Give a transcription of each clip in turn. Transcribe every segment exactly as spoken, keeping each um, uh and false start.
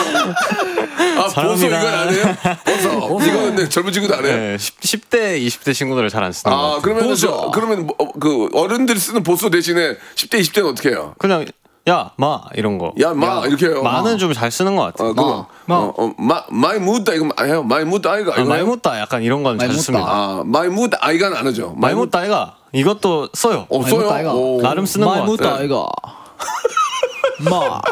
아, 보소 이건 안 해요? 보소. 이거 근데 젊은 친구도 안 해요? 네, 십 대, 이십 대 친구들을 잘 안 쓰는 것 같아요. 아, 그러면 저, 그러면 뭐, 그 어른들이 쓰는 보소 대신에 십 대, 이십 대는 어떻게 해요? 그냥 야, 마 이런 거. 야, 마 이렇게 해요. 마는 좀 잘 쓰는 것 같아요. 어, 그럼 마. 어, 어, 마, 마이 무다 이거 해요. 마이 무다 아이가. 아, 마이 못다 약간 이런 건 자주 씁니다. 아, 마이 무다 아이가는 안 하죠. 마이 못다 아이가 이것도 써요. 어, 써요. 오. 나름 쓰는 것 같아요. 말못다 아이가. 마.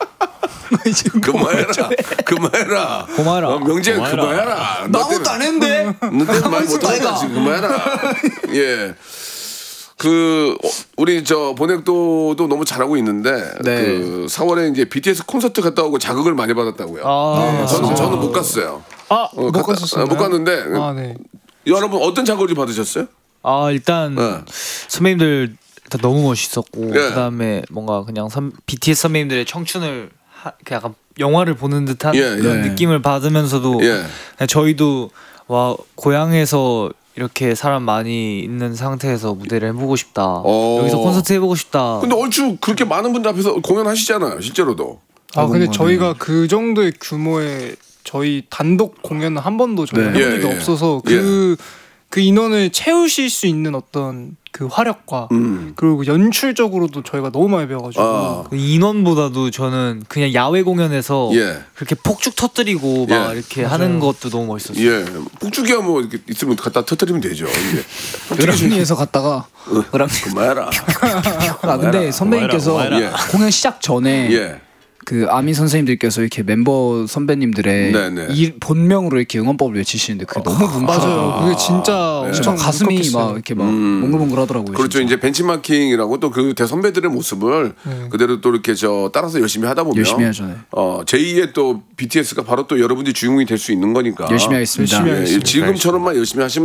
그만해라. 그만해라. 고마워라. 어, 명재가 고마워라. 그만해라. 나 아무것도 안 했는데. 너 때문에 많이 못하니까 지금 그만해라. 예. 그 어, 우리 저 보넥도도 너무 잘하고 있는데 네. 그 사월에 이제 비티에스 콘서트 갔다 오고 자극을 많이 받았다고요. 아, 네, 저는 저는 못 갔어요. 아, 어, 못 갔다- 갔었어요. 아, 못 갔는데 아, 네. 여러분 어떤 자극을 받으셨어요? 아 일단 네. 선배님들 일단 너무 멋있었고 예. 그다음에 뭔가 그냥 선, 비티에스 선배님들의 청춘을 하, 그 약간 영화를 보는 듯한 예, 그런 예. 느낌을 받으면서도 예. 그냥 저희도 와 고향에서 이렇게 사람 많이 있는 상태에서 무대를 해보고 싶다. 어. 여기서 콘서트 해보고 싶다. 근데 얼추 그렇게 많은 분들 앞에서 공연하시잖아요, 실제로도. 아, 근데 저희가 그 정도의 규모의 저희 단독 공연은 한 번도 저희 네. 해본 예, 적이 예. 없어서 그, 그 인원을 채우실 수 있는 어떤 그 화력과 음. 그리고 연출적으로도 저희가 너무 많이 배워가지고 아. 그 인원보다도 저는 그냥 야외 공연에서 예. 그렇게 폭죽 터뜨리고 막 예. 이렇게 하는 것도 너무 멋있었어요. 예. 북주기야 뭐 이렇게 있으면 갖다 터뜨리면 되죠. 이제. 으랑리에서 갔다가 으랑. 그만해라. 아 근데 선배님께서 고마워라. 예. 공연 시작 전에 예. 그 아미 선생님들께서 이렇게 멤버 선배님들의 네네. 이 본명으로 이렇게 응원법을 외치시는데 그게 너무 분박하더라고요. 맞아요. 그게 진짜 진짜 엄청 가슴이 울컥했어요. 막 이렇게 막 음. 몽글몽글하더라고요. 그렇죠. 진짜. 이제 벤치마킹이라고 또 그 대선배들의 모습을 그대로 또 이렇게 저 따라서 열심히 하다 보면 열심히 하죠, 네. 어, 제이의 또 비티에스가 바로 또 여러분들이 주인공이 될 수 있는 거니까. 열심히 하겠습니다. 열심히 예, 하겠습니다. 지금처럼만 열심히 하시면